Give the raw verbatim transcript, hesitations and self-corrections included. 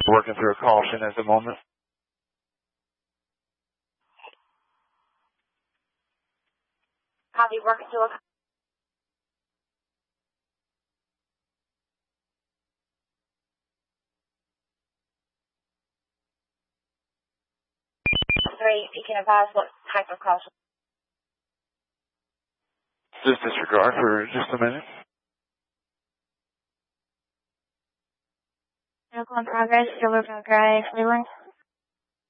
Working through a caution at the moment. Copy, working through a three. You can advise what type of caution. Just disregard for just a minute. Vehicle in progress, Silver Gray, Freeland.